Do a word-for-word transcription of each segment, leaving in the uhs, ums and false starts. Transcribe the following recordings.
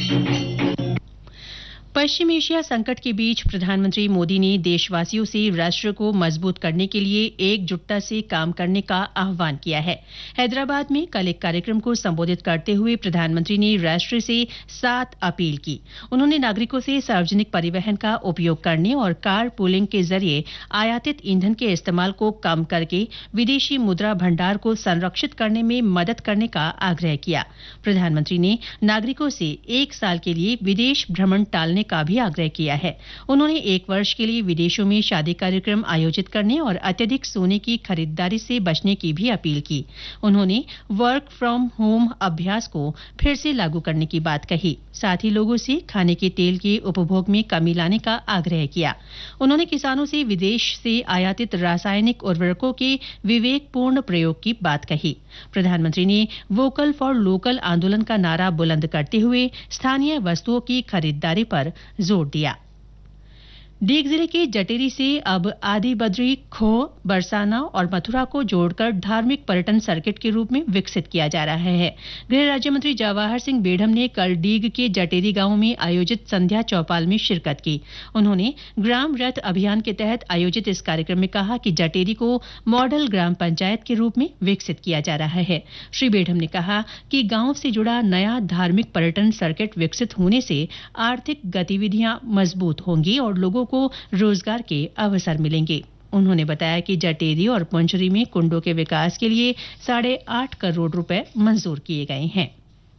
पश्चिम Asia संकट के बीच प्रधानमंत्री मोदी ने देशवासियों से राष्ट्र को मजबूत करने के लिए एकजुटता से काम करने का आह्वान किया है। हैदराबाद में कल एक कार्यक्रम को संबोधित करते हुए प्रधानमंत्री ने राष्ट्र से सात अपील की। उन्होंने नागरिकों से सार्वजनिक परिवहन का उपयोग करने और कार पूलिंग के जरिए आयातित ईंधन के इस्तेमाल को कम करके विदेशी मुद्रा भंडार को संरक्षित करने में मदद करने का आग्रह किया। प्रधानमंत्री ने नागरिकों से एक साल के लिए विदेश भ्रमण टालने का भी आग्रह किया है। उन्होंने एक वर्ष के लिए विदेशों में शादी कार्यक्रम आयोजित करने और अत्यधिक सोने की खरीदारी से बचने की भी अपील की। उन्होंने वर्क फ्रॉम होम अभ्यास को फिर से लागू करने की बात कही। साथ ही लोगों से खाने के तेल के उपभोग में कमी लाने का आग्रह किया। उन्होंने किसानों से विदेश से आयातित रासायनिक उर्वरकों के विवेकपूर्ण प्रयोग की बात कही। प्रधानमंत्री ने वोकल फॉर लोकल आंदोलन का नारा बुलंद करते हुए स्थानीय वस्तुओं की खरीदारी पर जोर दिया। डीग जिले के जटेरी से अब आदि बद्री, खो, बरसाना और मथुरा को जोड़कर धार्मिक पर्यटन सर्किट के रूप में विकसित किया जा रहा है। गृह राज्य मंत्री जवाहर सिंह बेढ़म ने कल डीग के जटेरी गांव में आयोजित संध्या चौपाल में शिरकत की। उन्होंने ग्राम रथ अभियान के तहत आयोजित इस कार्यक्रम में कहा कि जटेरी को मॉडल ग्राम पंचायत के रूप में विकसित किया जा रहा है। श्री बेढ़म ने कहा कि गांव से जुड़ा नया धार्मिक पर्यटन सर्किट विकसित होने से आर्थिक गतिविधियां मजबूत होंगी और लोगों को रोजगार के अवसर मिलेंगे। उन्होंने बताया कि जटेरी और पुंचरी में कुंडों के विकास के लिए साढ़े आठ करोड़ रुपए मंजूर किए गए हैं।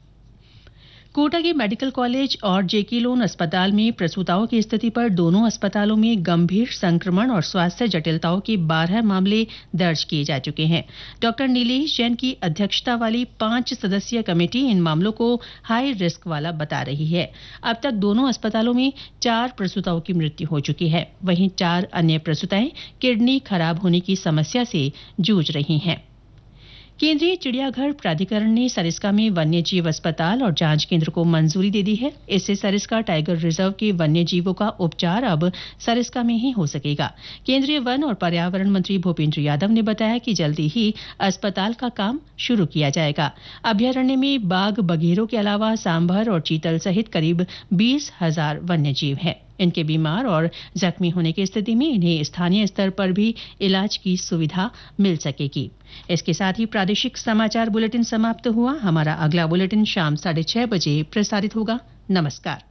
कोटा के मेडिकल कॉलेज और जेके लोन अस्पताल में प्रसूताओं की स्थिति पर दोनों अस्पतालों में गंभीर संक्रमण और स्वास्थ्य जटिलताओं के बारह मामले दर्ज किए जा चुके हैं। डॉक्टर नीलेश जैन की अध्यक्षता वाली पांच सदस्यीय कमेटी इन मामलों को हाई रिस्क वाला बता रही है। अब तक दोनों अस्पतालों में चार प्रसूताओं की मृत्यु हो चुकी है। वहीं चार अन्य प्रसूताएं किडनी खराब होने की समस्या से जूझ रही हैं। केंद्रीय चिड़ियाघर प्राधिकरण ने सरिस्का में वन्य जीव अस्पताल और जांच केंद्र को मंजूरी दे दी है। इससे सरिस्का टाइगर रिजर्व के वन्य जीवों का उपचार अब सरिस्का में ही हो सकेगा। केंद्रीय वन और पर्यावरण मंत्री भूपेंद्र यादव ने बताया कि जल्दी ही अस्पताल का काम शुरू किया जाएगा। अभ्यारण्य में बाघ, बघेरों के अलावा सांभर और चीतल सहित करीब बीस हजार वन्य जीव हैं। इनके बीमार और जख्मी होने की स्थिति में इन्हें स्थानीय स्तर पर भी इलाज की सुविधा मिल सकेगी। इसके साथ ही प्रादेशिक समाचार बुलेटिन समाप्त हुआ। हमारा अगला बुलेटिन शाम साढ़े छह बजे प्रसारित होगा। नमस्कार।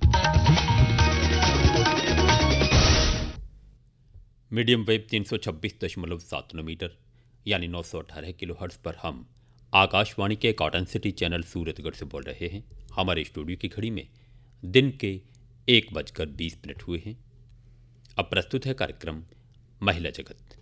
मीडियम वेव तीन सौ छब्बीस दशमलव सात मीटर यानी नौ सौ अठारह किलो हर्ट्ज पर हम आकाशवाणी के कॉटन सिटी चैनल सूरतगढ़ से बोल रहे हैं। हमारे स्टूडियो की घड़ी में दिन के एक बजकर बीस मिनट हुए हैं। अब प्रस्तुत है कार्यक्रम महिला जगत।